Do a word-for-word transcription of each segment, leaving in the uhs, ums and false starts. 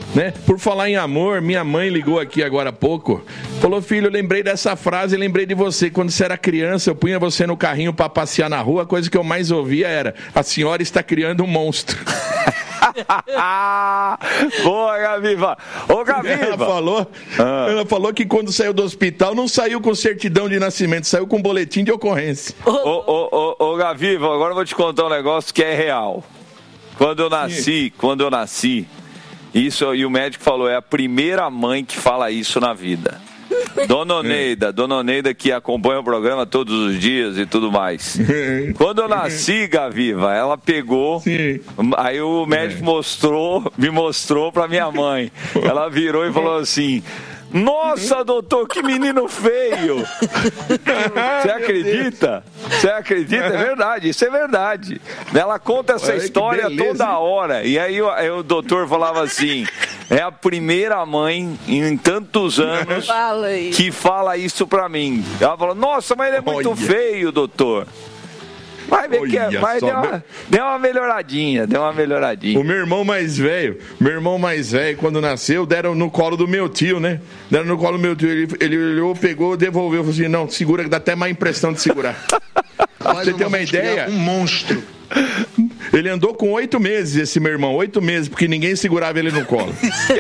né? Por falar em amor, minha mãe ligou aqui agora há pouco. Falou, filho, eu lembrei dessa frase, lembrei de você. Quando você era criança, eu punha você no carrinho pra passear na rua. A coisa que eu mais ouvia era, a senhora está criando um monstro. Boa, Gaviva. Ô, Gaviva. Ela falou, ah. ela falou que quando saiu do hospital não saiu com certidão de nascimento, saiu com boletim de ocorrência. Ô, ô, ô, ô, Gaviva, agora eu vou te contar um negócio que é real. Quando eu nasci, Sim. quando eu nasci, isso, e o médico falou, é a primeira mãe que fala isso na vida. Dona Oneida, Dona Oneida que acompanha o programa todos os dias e tudo mais. Quando eu nasci, Gaviva, ela pegou, Sim. aí o médico mostrou, me mostrou pra minha mãe. Ela virou e falou assim, nossa, doutor, que menino feio. Você acredita? Você acredita? É verdade, isso é verdade. Ela conta essa Olha, história toda hora. E aí, aí o doutor falava assim, é a primeira mãe em tantos anos fala que fala isso pra mim. Ela falou, nossa, mas ele é muito Olha. feio, doutor. Vai ver que é, mas deu uma, deu uma melhoradinha, deu uma melhoradinha. O meu irmão mais velho, meu irmão mais velho, quando nasceu, deram no colo do meu tio, né? Deram no colo do meu tio, ele, ele olhou, pegou, devolveu, falou assim, não, segura, que dá até má impressão de segurar. Você tem uma ideia? Um monstro. Ele andou com oito meses, esse meu irmão, oito meses, porque ninguém segurava ele no colo.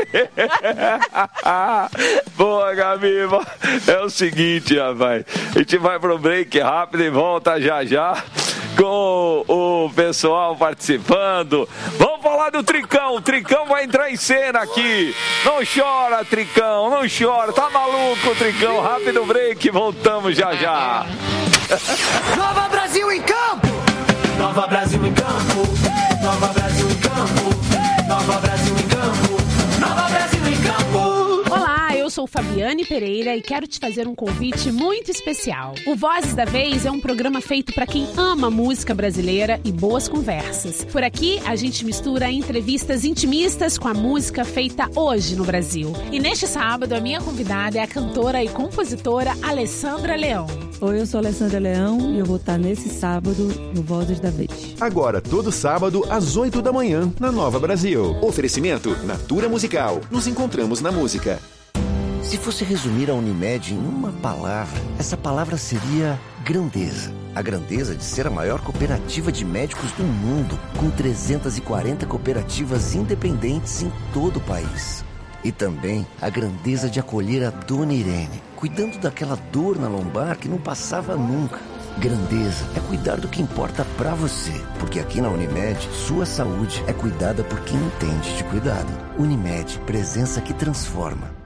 Boa, Gaviva. É o seguinte, rapaz. A gente vai pro break rápido e volta já já com o pessoal participando. Vamos falar do Tricão. O Tricão vai entrar em cena aqui. Não chora, Tricão, não chora. Tá maluco, Tricão. Rápido break, voltamos já já. Nova Brasil em campo! Nova Brasil em campo! Nova Brasil em campo! Nova Brasil em campo! Nova Brasil em campo! Olá, eu sou Fabiane Pereira e quero te fazer um convite muito especial. O Vozes da Vez é um programa feito para quem ama música brasileira e boas conversas. Por aqui, a gente mistura entrevistas intimistas com a música feita hoje no Brasil. E neste sábado, a minha convidada é a cantora e compositora Alessandra Leão. Oi, eu sou Alessandra Leão e eu vou estar nesse sábado no Vozes da Vez. Agora, todo sábado, às oito da manhã, na Nova Brasil. Oferecimento Natura Musical. Nos encontramos na música. Se fosse resumir a Unimed em uma palavra, essa palavra seria grandeza. A grandeza de ser a maior cooperativa de médicos do mundo, com trezentas e quarenta cooperativas independentes em todo o país. E também a grandeza de acolher a Dona Irene, cuidando daquela dor na lombar que não passava nunca. Grandeza é cuidar do que importa pra você, porque aqui na Unimed, sua saúde é cuidada por quem entende de cuidado. Unimed, presença que transforma.